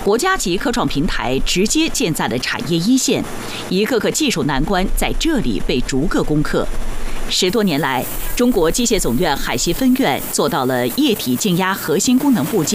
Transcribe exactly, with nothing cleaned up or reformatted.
国家级科创平台直接建在了产业一线，一个个技术难关在这里被逐个攻克。十多年来，中国机械总院海西分院做到了液体静压核心功能部件